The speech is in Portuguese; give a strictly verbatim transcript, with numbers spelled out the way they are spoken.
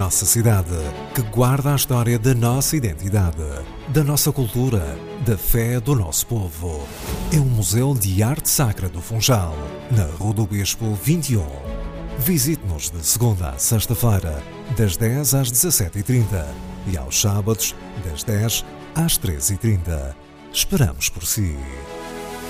Nossa cidade, que guarda a história da nossa identidade, da nossa cultura, da fé do nosso povo. É o Museu de Arte Sacra do Funchal, na Rua do Bispo vinte e um. Visite-nos de segunda a sexta-feira, das dez às dezassete e trinta e aos sábados, das dez às treze e trinta. Esperamos por si.